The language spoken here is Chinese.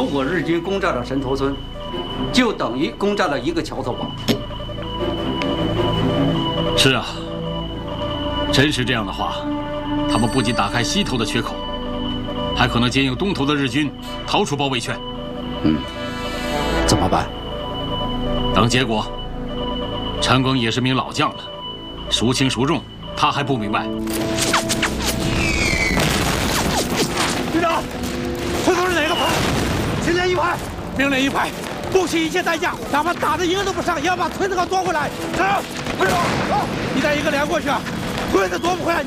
果日军攻占了神头村，就等于攻占了一个桥头堡。 是啊，真是这样的话，他们不仅打开西头的缺口，还可能接应东头的日军逃出包围圈。 怎么办？ 等结果。陈赓也是名老将了，孰轻孰重，他还不明白。 队长，村头是哪个排？青年一排。命令一排，不惜一切代价，哪怕打得一个都不上，也要把村子给夺回来。是，队长。你带一个连过去，村子夺不回来，